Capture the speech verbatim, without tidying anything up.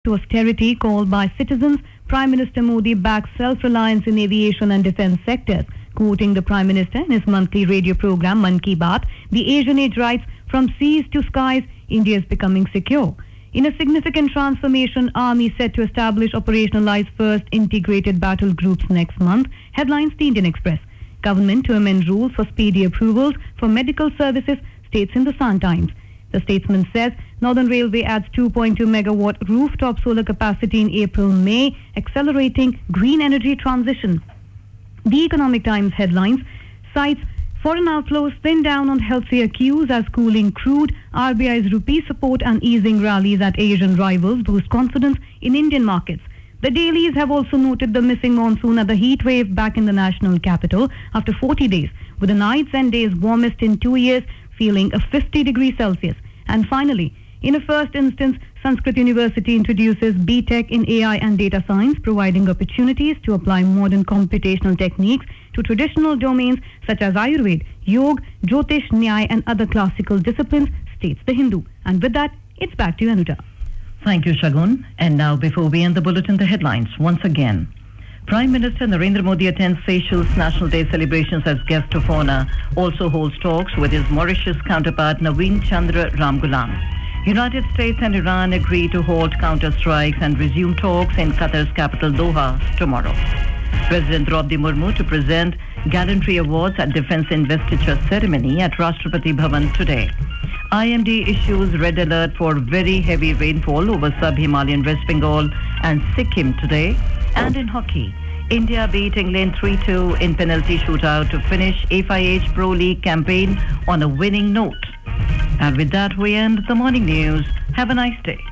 to austerity called by citizens, Prime Minister Modi backs self-reliance in aviation and defence sectors. Quoting the Prime Minister in his monthly radio program Mann Ki Baat, the Asian age writes, "From seas to skies, India is becoming secure." In a significant transformation, Army set to establish operationalize first integrated battle groups next month. Headlines the Indian Express. Government to amend rules for speedy approvals for medical services, states in the Sun Times. The statesman says Northern Railway adds two point two megawatt rooftop solar capacity in April-May, accelerating green energy transition. The Economic Times headlines cites foreign outflows thin down on healthier cues as cooling crude, R B I's rupee support and easing rallies at Asian rivals boost confidence in Indian markets. The dailies have also noted the missing monsoon at the heat wave back in the national capital after forty days, with the nights and days warmest in two years, feeling a fifty degrees Celsius. And finally, in a first instance, Sanskrit University introduces B Tech in A I and data science, providing opportunities to apply modern computational techniques to traditional domains such as Ayurveda, Yoga, Jyotish, Nyaya and other classical disciplines, states the Hindu. And with that, it's back to you, Anuja. Thank you, Shagun. And now, before we end the bulletin, the headlines once again. Prime Minister Narendra Modi attends Seychelles National Day celebrations as guest of honor, also holds talks with his Mauritius counterpart Naveen Chandra Ramgoolam. United States and Iran agree to halt counter-strikes and resume talks in Qatar's capital Doha tomorrow. President Draupadi Murmu to present gallantry awards at Defence Investiture ceremony at Rashtrapati Bhavan today. I M D issues red alert for very heavy rainfall over sub-Himalayan West Bengal and Sikkim today. And in hockey, India beat England three two in penalty shootout to finish F I H Pro League campaign on a winning note. And with that, we end the morning news. Have a nice day.